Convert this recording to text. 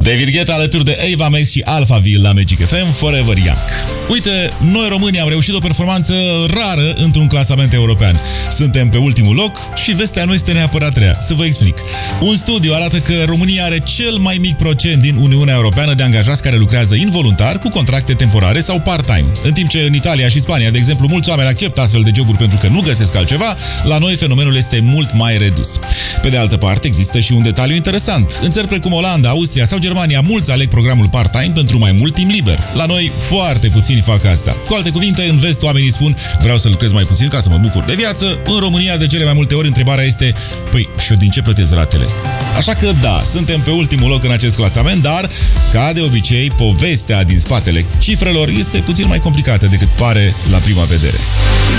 David Guetta alături de Ava Max și Alphaville la Magic FM, Forever Young. Uite, noi românii am reușit o performanță rară într-un clasament european. Suntem pe ultimul loc și vestea nu este neapărat rea. Să vă explic. Un studiu arată că România are cel mai mic procent din Uniunea Europeană de angajați care lucrează involuntar cu contracte temporare sau part-time. În timp ce în Italia și Spania, de exemplu, mulți oameni acceptă astfel de joburi pentru că nu găsesc altceva, la noi fenomenul este mult mai redus. Pe de altă parte, există și un detaliu interesant. În țări precum Olanda, Austria sau Germania, mulți aleg programul part-time pentru mai mult timp liber. La noi, foarte puțini fac asta. Cu alte cuvinte, în vest, oamenii spun: vreau să lucrez mai puțin ca să mă bucur de viață. În România, de cele mai multe ori, întrebarea este: păi, și eu din ce plătesc ratele? Așa că da, suntem pe ultimul loc în acest clasament, dar, ca de obicei, povestea din spatele cifrelor este puțin mai complicată decât pare la prima vedere.